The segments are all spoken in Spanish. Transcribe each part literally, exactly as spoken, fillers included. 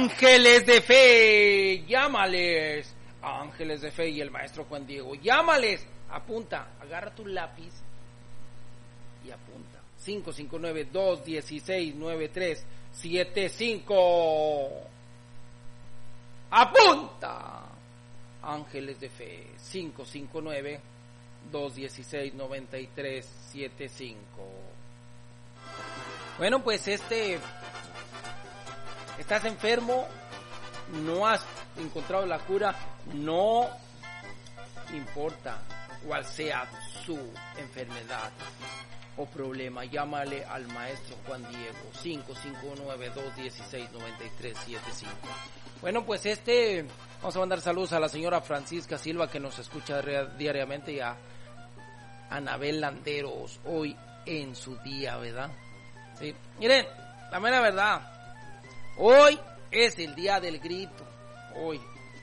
Ángeles de Fe, llámales. Ángeles de Fe y el maestro Juan Diego, llámales. Apunta, agarra tu lápiz y apunta. cinco cinco nueve, dos uno seis, nueve tres siete cinco. Apunta. Ángeles de Fe, cinco cinco nueve, dos uno seis, nueve tres siete cinco. Bueno, pues este, estás enfermo, no has encontrado la cura, no importa cuál sea su enfermedad o problema, llámale al maestro Juan Diego, cinco cinco nueve, dos uno seis, nueve tres siete cinco. Bueno, pues este, vamos a mandar saludos a la señora Francisca Silva, que nos escucha diariamente, y a Anabel Landeros, hoy en su día, ¿verdad? Sí, miren, la mera verdad, hoy es el día del grito, hoy.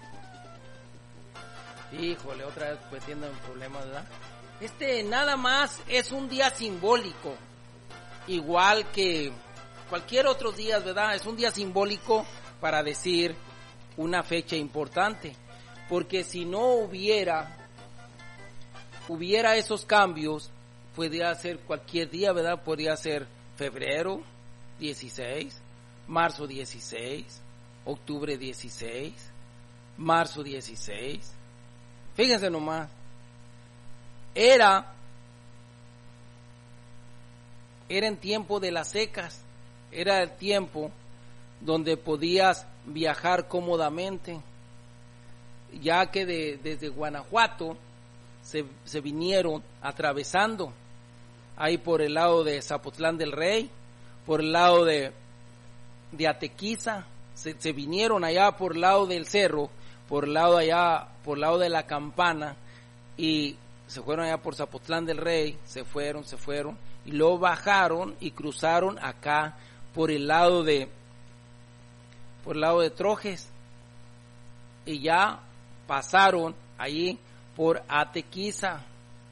Híjole, otra vez pues tienen problemas, ¿verdad? Este nada más es un día simbólico, igual que cualquier otro día, ¿verdad? Es un día simbólico para decir una fecha importante, porque si no hubiera, hubiera esos cambios, podría ser cualquier día, ¿verdad? Podría ser febrero dieciséis, marzo dieciséis, octubre dieciséis, marzo dieciséis. Fíjense nomás, era, era en tiempo de las secas, era el tiempo donde podías viajar cómodamente, ya que de, desde Guanajuato se, se vinieron atravesando ahí por el lado de Zapotlán del Rey, por el lado de, de Atequiza, se, se vinieron allá por el lado del cerro, por el lado allá, por el lado de la Campana, y se fueron allá por Zapotlán del Rey, se fueron, se fueron, y luego bajaron y cruzaron acá por el lado de, por el lado de Trojes, y ya pasaron allí por Atequiza.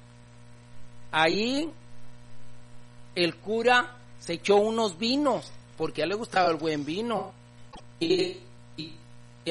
Allí el cura se echó unos vinos, porque a él le gustaba el buen vino, y, y, y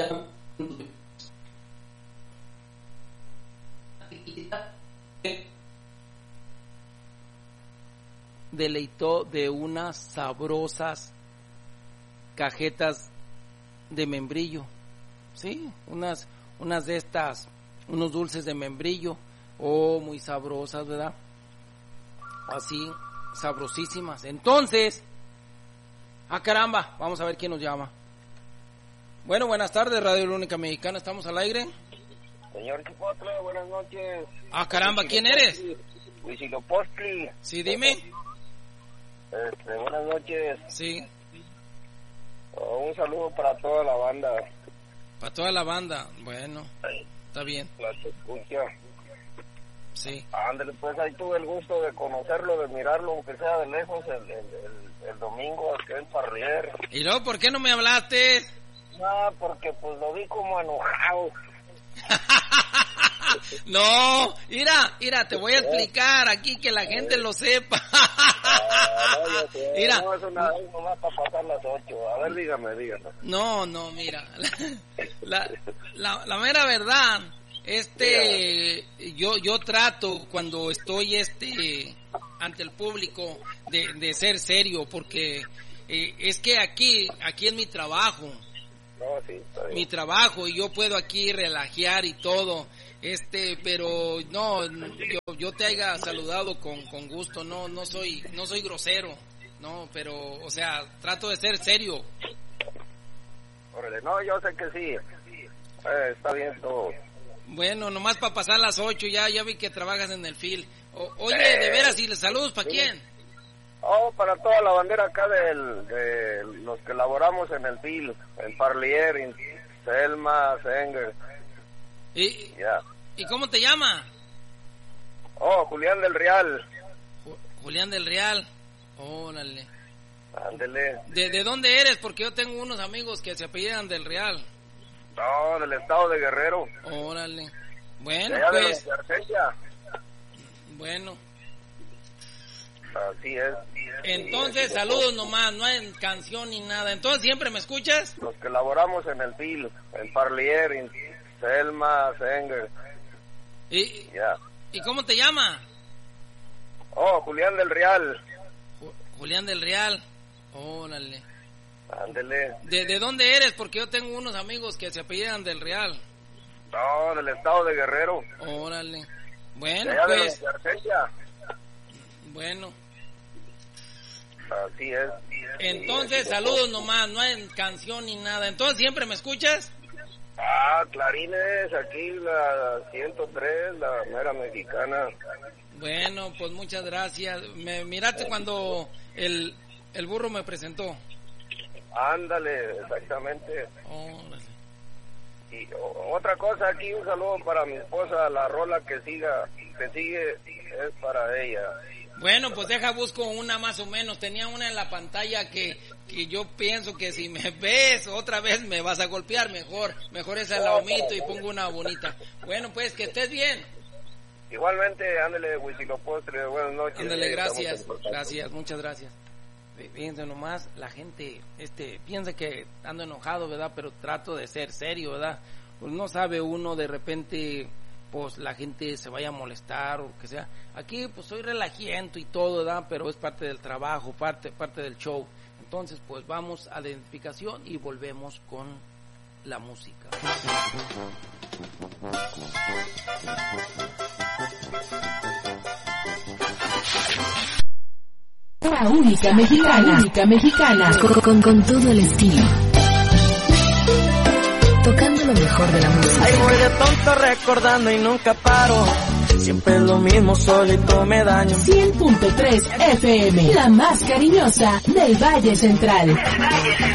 deleitó de unas sabrosas cajetas de membrillo, sí, unas, unas de estas, unos dulces de membrillo, oh, muy sabrosas, ¿verdad? Así, sabrosísimas. Entonces, ah, caramba, vamos a ver quién nos llama. Bueno, buenas tardes, Radio La Única Mexicana, ¿estamos al aire? Señor Chipotle, buenas noches. Ah, caramba, ¿quién eres? Huitzilopochtli. Sí, dime. Este, buenas noches. Sí. Oh, un saludo para toda la banda. Para toda la banda, bueno, está bien. La que escucha. Sí. Ándale, pues ahí tuve el gusto de conocerlo, de mirarlo, aunque sea de lejos, el, el, el, el domingo aquí en Parlier. ¿Y luego por qué no me hablaste? No, porque pues lo vi como enojado. No, mira, mira, te voy a explicar aquí que la gente lo sepa. No, no, sé, mira, no es una vez nomás para pasar las ocho. A ver, dígame, dígame. No, no, mira, la, la, la mera verdad, este, yo, yo trato cuando estoy, este, ante el público de, de ser serio, porque eh, es que aquí, aquí es mi trabajo. No, sí, está bien. Mi trabajo, y yo puedo aquí relajear y todo, este, pero no, yo, yo te haya saludado con, con gusto, no, no soy, no soy grosero, no, pero, o sea, trato de ser serio. Órale, no, yo sé que sí, eh, está bien todo. Bueno, nomás para pasar las ocho, ya, ya vi que trabajas en el fil. O, oye, de veras, ¿y los saludos para quién? Oh, para toda la bandera acá del, de los que laboramos en el fil, en Parlier, en Selma, Senger. ¿Y, yeah. ¿Y cómo te llama? Oh, Julián del Real. Ju- Julián del Real. Órale. Ándele. ¿De, ¿De dónde eres? Porque yo tengo unos amigos que se apellidan del Real. No, del estado de Guerrero. Órale. Bueno, de allá pues. de la Arcelia. Bueno. Así es. Entonces, saludos nomás, no hay canción ni nada. Entonces, ¿siempre me escuchas? Los que laboramos en el P I L, en Parlier, en Selma, Senger. ¿Y, ya. ¿Y cómo te llama? Oh, Julián del Real. Julián del Real. Órale. Ándele. ¿De, ¿De dónde eres? Porque yo tengo unos amigos que se apellidan del Real. No, del estado de Guerrero. Órale. Bueno, allá pues. De la bueno. Así es. Entonces, saludos nomás, no hay canción ni nada. Entonces, ¿siempre me escuchas? Ah, Clarines, aquí la ciento tres, la mera mexicana. Bueno, pues muchas gracias. Me miraste cuando el, el burro me presentó. Ándale, exactamente. Órale. Y o, otra cosa aquí, un saludo para mi esposa, la rola que siga, que sigue es para ella. Bueno, pues deja busco una más o menos. Tenía una en la pantalla que, que yo pienso que si me ves otra vez me vas a golpear. Mejor, mejor esa la omito y pongo una bonita. Bueno, pues que estés bien. Igualmente, ándale, Huitzilopochtli, buenas noches. Ándale, gracias, gracias, muchas gracias. Fíjense nomás, la gente este piensa que ando enojado, ¿verdad? Pero trato de ser serio, ¿verdad? Pues no sabe uno, de repente, pues la gente se vaya a molestar o que sea. Aquí, pues soy relajiento y todo, ¿verdad? Pero es parte del trabajo, parte, parte del show. Entonces, pues vamos a la identificación y volvemos con la música. La única mexicana, única mexicana, con, con, con todo el estilo. Tocando lo mejor de la música. Ay, voy de tonto recordando y nunca paro. Siempre es lo mismo, solito me daño. cien punto tres F M, la más cariñosa del Valle Central.